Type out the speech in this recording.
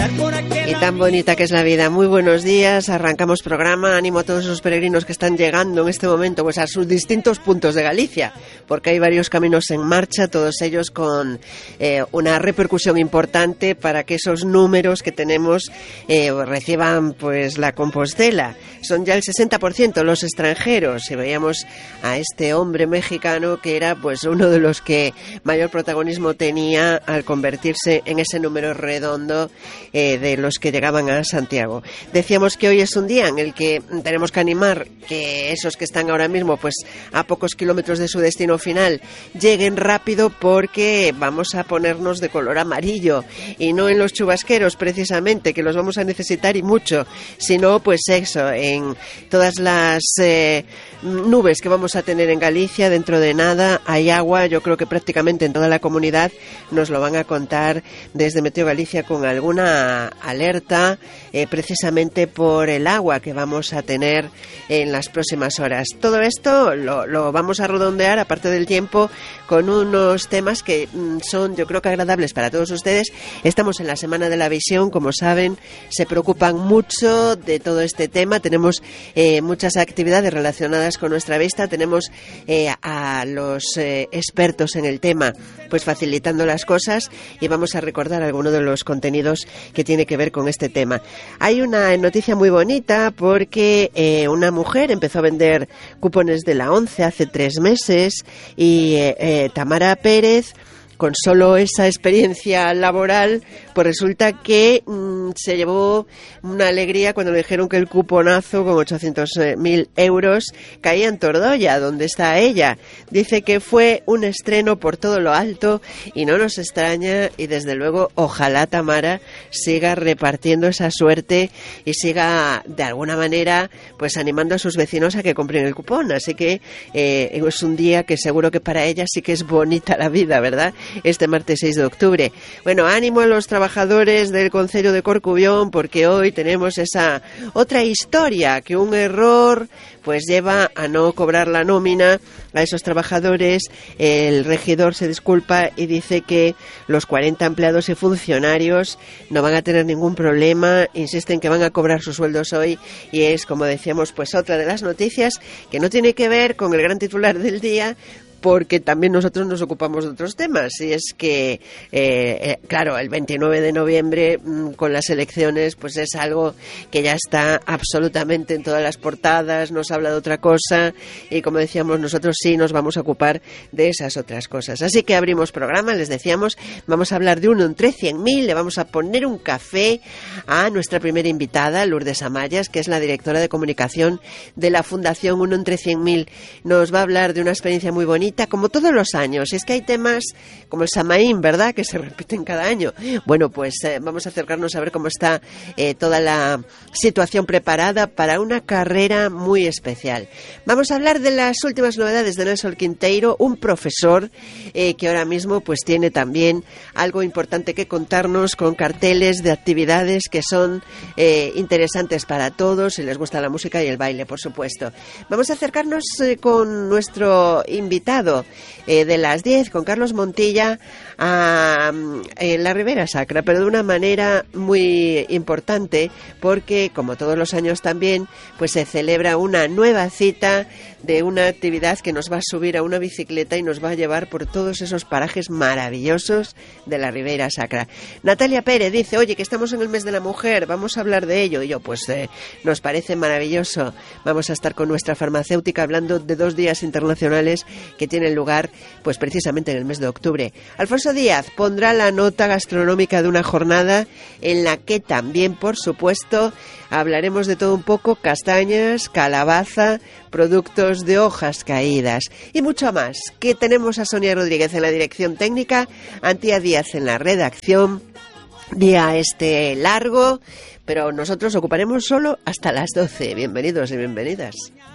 Y tan bonita que es la vida. Muy buenos días, arrancamos programa. Ánimo a todos esos peregrinos que están llegando en este momento pues a sus distintos puntos de Galicia, porque hay varios caminos en marcha, todos ellos con una repercusión importante para que esos números que tenemos reciban pues la Compostela. Son ya el 60% los extranjeros, y veíamos a este hombre mexicano que era pues uno de los que mayor protagonismo tenía al convertirse en ese número redondo de los que llegaban a Santiago. Decíamos que hoy es un día en el que tenemos que animar que esos que están ahora mismo pues a pocos kilómetros de su destino final lleguen rápido, porque vamos a ponernos de color amarillo, y no en los chubasqueros precisamente, que los vamos a necesitar y mucho, sino pues eso, en todas las nubes que vamos a tener en Galicia. Dentro de nada hay agua, yo creo que prácticamente en toda la comunidad. Nos lo van a contar desde Meteo Galicia con alguna alerta precisamente por el agua que vamos a tener en las próximas horas. Todo esto lo vamos a redondear, aparte del tiempo, con unos temas que son, yo creo que agradables para todos ustedes. Estamos en la Semana de la Visión, como saben, se preocupan mucho de todo este tema. Tenemos muchas actividades relacionadas con nuestra vista. Tenemos a los expertos en el tema pues facilitando las cosas, y vamos a recordar algunos de los contenidos que tiene que ver con este tema. Hay una noticia muy bonita, porque una mujer empezó a vender cupones de la ONCE hace 3 meses, y Tamara Pérez, con solo esa experiencia laboral, pues resulta que se llevó una alegría cuando le dijeron que el cuponazo con 800.000 euros caía en Tordoya, donde está ella. Dice que fue un estreno por todo lo alto y no nos extraña, y desde luego ojalá Tamara siga repartiendo esa suerte y siga de alguna manera pues animando a sus vecinos a que compren el cupón. Así que es un día que seguro que para ella sí que es bonita la vida, ¿verdad? Este martes 6 de octubre. Bueno, ánimo a los trabajadores del concello de Corcubión, porque hoy tenemos esa otra historia, que un error pues lleva a no cobrar la nómina a esos trabajadores. El regidor se disculpa y dice que los 40 empleados y funcionarios no van a tener ningún problema. Insisten que van a cobrar sus sueldos hoy, y es, como decíamos, pues otra de las noticias que no tiene que ver con el gran titular del día, porque también nosotros nos ocupamos de otros temas. Y es que, claro, el 29 de noviembre con las elecciones, pues es algo que ya está absolutamente en todas las portadas, nos habla de otra cosa, y como decíamos, nosotros sí nos vamos a ocupar de esas otras cosas. Así que abrimos programa, les decíamos, vamos a hablar de 1 entre 100.000, le vamos a poner un café a nuestra primera invitada, Lourdes Amayas, que es la directora de comunicación de la Fundación 1 entre 100.000. Nos va a hablar de una experiencia muy bonita, como todos los años. Es que hay temas como el Samaín, ¿verdad?, que se repiten cada año. Bueno, pues vamos a acercarnos a ver cómo está toda la situación preparada para una carrera muy especial. Vamos a hablar de las últimas novedades de Nelson Quinteiro, un profesor que ahora mismo pues tiene también algo importante que contarnos, con carteles de actividades que son interesantes para todos, si les gusta la música y el baile, por supuesto. Vamos a acercarnos con nuestro invitado de las 10, con Carlos Montilla, a la Ribera Sacra, pero de una manera muy importante, porque como todos los años también pues se celebra una nueva cita de una actividad que nos va a subir a una bicicleta y nos va a llevar por todos esos parajes maravillosos de la Ribera Sacra. Natalia Pérez dice, oye, que estamos en el mes de la mujer, vamos a hablar de ello. Y yo, pues nos parece maravilloso. Vamos a estar con nuestra farmacéutica hablando de 2 días internacionales que tienen lugar pues precisamente en el mes de octubre. Alfonso Díaz pondrá la nota gastronómica de una jornada en la que también, por supuesto, hablaremos de todo un poco: castañas, calabaza, productos de hojas caídas y mucho más. Que tenemos a Sonia Rodríguez en la dirección técnica, Antía Díaz en la redacción. Día largo, pero nosotros ocuparemos solo hasta las 12. Bienvenidos y bienvenidas.